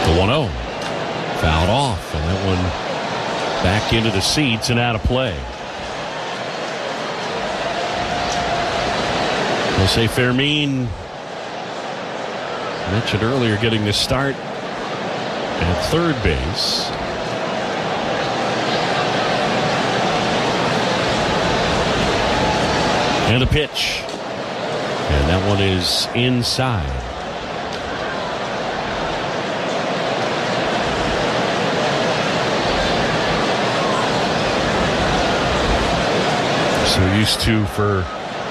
The 1-0. Fouled off, and that one back into the seats and out of play. Jose Fermin, mentioned earlier, getting the start at third base. And a pitch. And that one is inside. So used to, for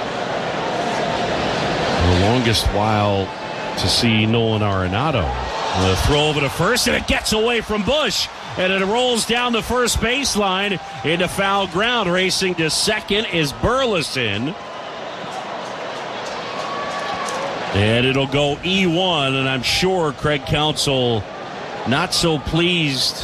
the longest while, to see Nolan Arenado. The throw over to first, and it gets away from Bush. And it rolls down the first baseline into foul ground. Racing to second is Burleson. And it'll go E1, and I'm sure Craig Counsell not so pleased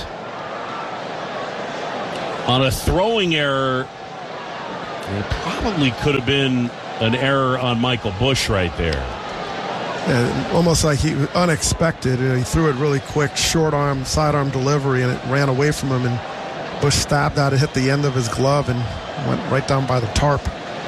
on a throwing error. It probably could have been an error on Michael Bush right there. Yeah, almost like he was unexpected. He threw it really quick, short arm, sidearm delivery, and it ran away from him. And Bush stabbed out, it hit the end of his glove, and went right down by the tarp.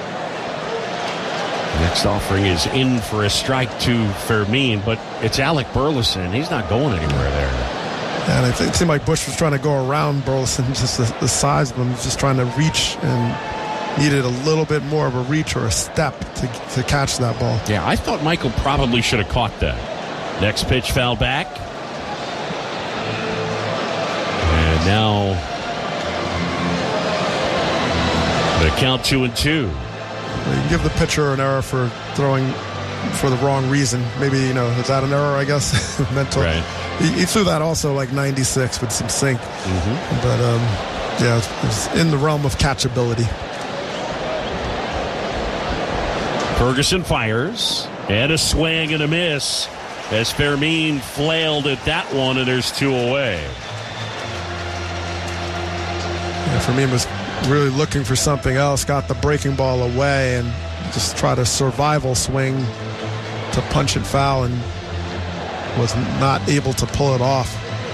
Next offering is in for a strike to Fermin, but it's Alec Burleson. He's not going anywhere there. And I think it seemed like Bush was trying to go around Burleson. Just the size of him, just trying to reach, and needed a little bit more of a reach or a step to catch that ball. Yeah, I thought Michael probably should have caught that. Next pitch foul back. And now the count 2-2. You can give the pitcher an error for throwing for the wrong reason. Maybe, is that an error, I guess? Mental. Right. He threw that also like 96 with some sink. Mm-hmm. But, yeah, it's in the realm of catchability. Ferguson fires, and a swing and a miss as Fermin flailed at that one, and there's two away. Yeah, Fermin was really looking for something else, got the breaking ball away, and just tried a survival swing to punch it foul, and was not able to pull it off.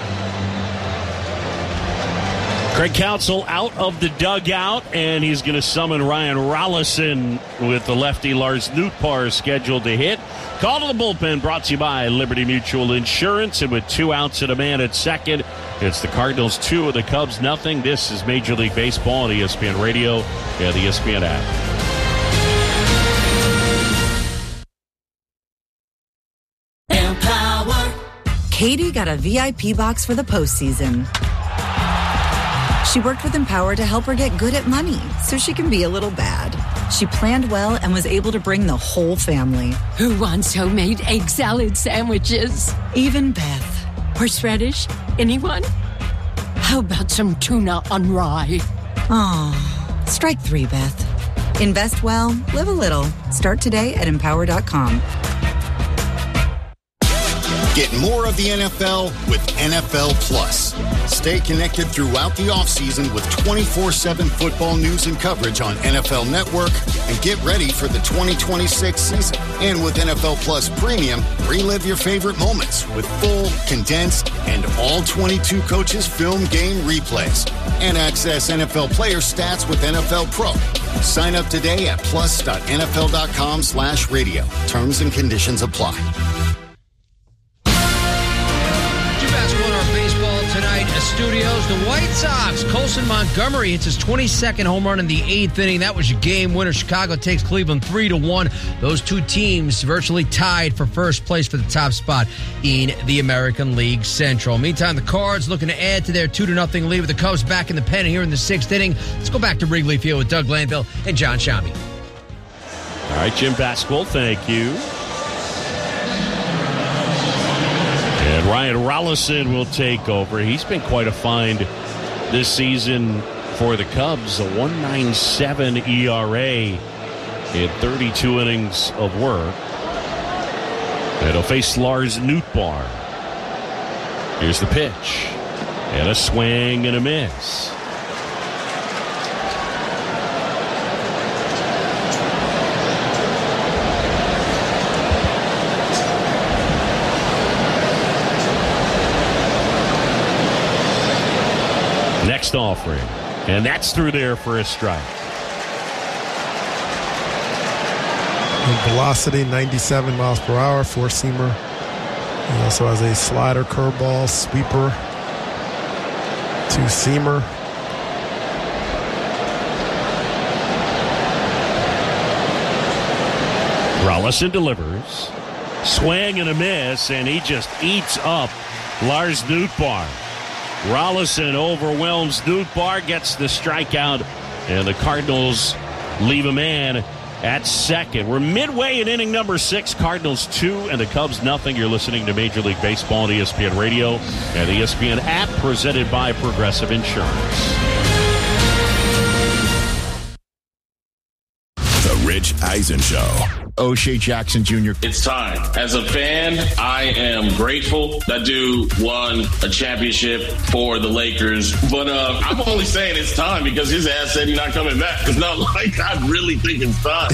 Craig Counsell out of the dugout, and he's going to summon Ryan Rollison with the lefty Lars Nootbaar scheduled to hit. Call to the bullpen brought to you by Liberty Mutual Insurance, and with 2 outs and a man at second, it's the Cardinals 2 and the Cubs nothing. This is Major League Baseball on ESPN Radio and the ESPN app. Empower. Katie got a VIP box for the postseason. She worked with Empower to help her get good at money so she can be a little bad. She planned well and was able to bring the whole family. Who wants homemade egg salad sandwiches? Even Beth. Horseradish? Anyone? How about some tuna on rye? Aw, strike 3, Beth. Invest well, live a little. Start today at Empower.com. Get more of the NFL with NFL Plus. Stay connected throughout the offseason with 24/7 football news and coverage on NFL Network, and get ready for the 2026 season. And with NFL Plus Premium, relive your favorite moments with full, condensed, and all 22 coaches film game replays. And access NFL player stats with NFL Pro. Sign up today at plus.nfl.com/radio. Terms and conditions apply. Tonight, studios, the White Sox. Colson Montgomery hits his 22nd home run in the 8th inning. That was your game winner. Chicago takes Cleveland 3-1. Those two teams virtually tied for first place for the top spot in the American League Central. Meantime, the Cards looking to add to their 2-0 lead with the Cubs back in the pen here in the 6th inning. Let's go back to Wrigley Field with Doug Glanville and John Shammy. All right, Jim Basquill, thank you. And Ryan Rollison will take over. He's been quite a find this season for the Cubs. A 1.97 ERA in 32 innings of work. And he'll face Lars Nootbaar. Here's the pitch. And a swing and a miss. next offering. And that's through there for a strike. And velocity, 97 miles per hour, four-seamer. He also has a slider, curveball, sweeper, two-seamer. Rollison delivers. Swing and a miss, and he just eats up Lars Nootbaar. Rollison overwhelms Nootbaar, gets the strikeout, and the Cardinals leave a man at second. We're midway in inning number 6. Cardinals 2 and the Cubs nothing. You're listening to Major League Baseball on ESPN Radio and the ESPN app, presented by Progressive Insurance. The Rich Eisen Show. O'Shea Jackson Jr. It's time. As a fan, I am grateful that dude won a championship for the Lakers. But I'm only saying it's time because his ass said he's not coming back. It's not like I really think it's time.